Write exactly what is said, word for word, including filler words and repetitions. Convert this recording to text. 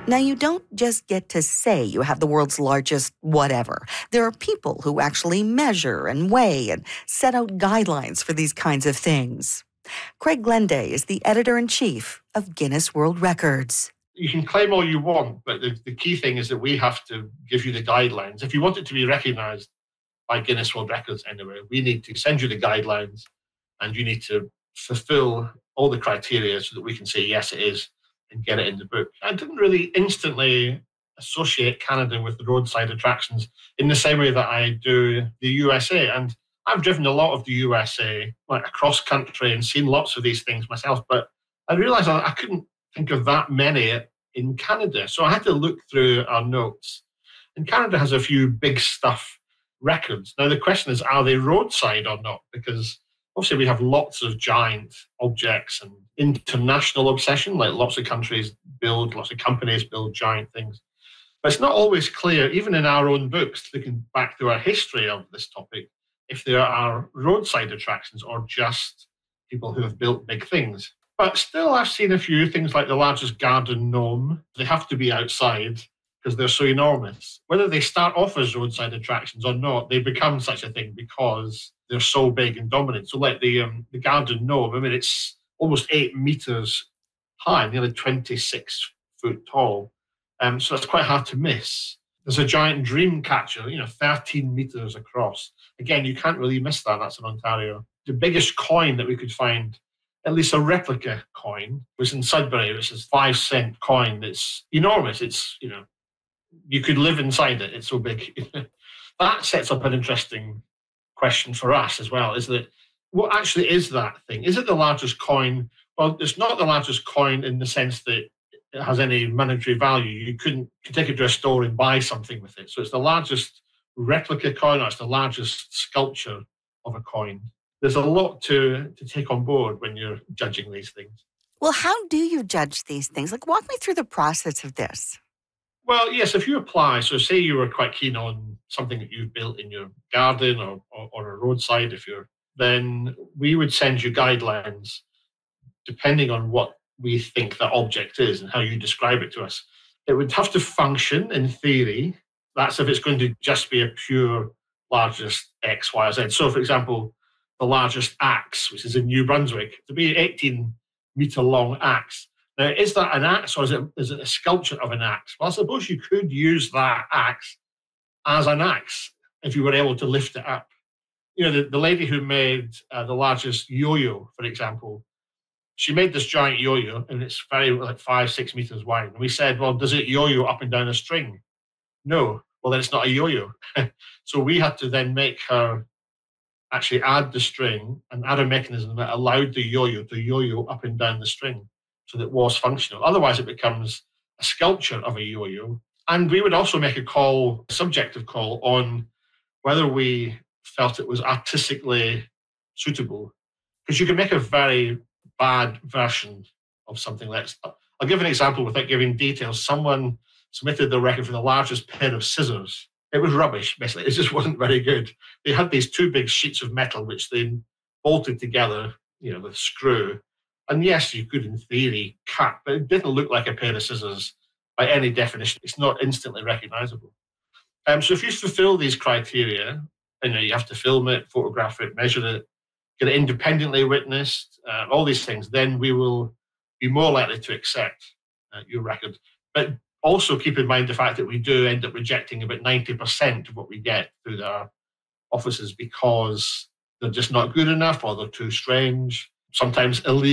Now, you don't just get to say you have the world's largest whatever. There are people who actually measure and weigh and set out guidelines for these kinds of things. Craig Glenday is the editor-in-chief of Guinness World Records. You can claim all you want, but the, the key thing is that we have to give you the guidelines. If you want it to be recognised by Guinness World Records anyway, we need to send you the guidelines and you need to fulfil all the criteria so that we can say, yes, it is, and get it in the book. I didn't really instantly associate Canada with the roadside attractions in the same way that I do the U S A. And I've driven a lot of the U S A, like across country, and seen lots of these things myself, but I realised I couldn't think of that many in Canada. So I had to look through our notes. And Canada has a few big stuff records. Now, the question is, are they roadside or not? Because obviously we have lots of giant objects and international obsession, like lots of countries build, lots of companies build giant things. But it's not always clear, even in our own books, looking back through our history of this topic, if there are roadside attractions or just people who have built big things. But still, I've seen a few things like the largest garden gnome. They have to be outside because they're so enormous. Whether they start off as roadside attractions or not, they become such a thing because they're so big and dominant. So like the um, the garden gnome, I mean, it's almost eight meters high, nearly twenty-six foot tall. Um, so it's quite hard to miss. There's a giant dream catcher, you know, thirteen meters across. Again, you can't really miss that. That's in Ontario. The biggest coin that we could find, at least a replica coin, was in Sudbury, which is a five cent coin. It's enormous. It's, you know, you could live inside it. It's so big. That sets up an interesting question for us as well, is that what actually is that thing? Is it the largest coin? Well, it's not the largest coin in the sense that it has any monetary value. You couldn't could take it to a store and buy something with it. So it's the largest replica coin, or it's the largest sculpture of a coin. There's a lot to, to take on board when you're judging these things. Well, how do you judge these things? Like, walk me through the process of this. Well, yes, if you apply, so say you were quite keen on something that you've built in your garden or, or, or a roadside, if you're, then we would send you guidelines depending on what we think that object is and how you describe it to us. It would have to function in theory. That's if it's going to just be a pure largest X, Y, or Z. So, for example, the largest axe, which is in New Brunswick, to be an eighteen meter long axe. Now, is that an axe or is it, is it a sculpture of an axe? Well, I suppose you could use that axe as an axe if you were able to lift it up. You know, the, the lady who made uh, the largest yo-yo, for example, she made this giant yo-yo and it's very like five, six meters wide. And we said, well, does it yo-yo up and down a string? No. Well, then it's not a yo-yo. So we had to then make her actually add the string and add a mechanism that allowed the yo-yo to yo-yo up and down the string so that it was functional. Otherwise, it becomes a sculpture of a yo-yo. And we would also make a call, a subjective call, on whether we felt it was artistically suitable. Because you can make a very bad version of something like that. I'll give an example without giving details. Someone submitted the record for the largest pair of scissors. It was rubbish, basically. It just wasn't very good. They had these two big sheets of metal, which they bolted together, you know, with a screw. And yes, you could, in theory, cut, but it didn't look like a pair of scissors by any definition. It's not instantly recognizable. Um, so if you fulfill these criteria, you know, you have to film it, photograph it, measure it, get it independently witnessed, uh, all these things, then we will be more likely to accept uh, your record. But also keep in mind the fact that we do end up rejecting about ninety percent of what we get through our offices because they're just not good enough or they're too strange, sometimes illegal.